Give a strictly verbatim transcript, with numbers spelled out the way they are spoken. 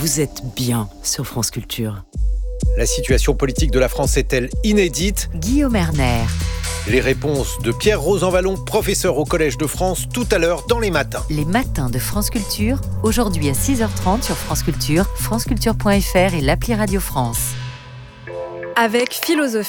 vous êtes bien sur France Culture. La situation politique de la France est-elle inédite ? Guillaume Erner. Les réponses de Pierre Rosanvallon, professeur au Collège de France, tout à l'heure dans Les Matins. Les Matins de France Culture, aujourd'hui à six heures trente sur France Culture, franceculture point f r et l'appli Radio France. Avec philosophie.